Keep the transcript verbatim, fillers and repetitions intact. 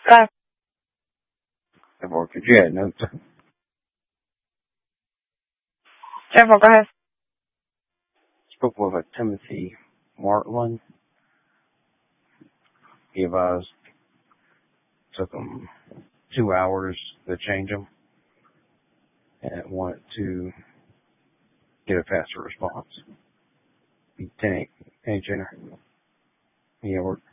Go. Or could you add notes? Jennifer, go ahead. Spoke with a Timothy Martland. He advised took him two hours to change them and wanted to get a faster response. Lieutenant Jenner. Yeah, we're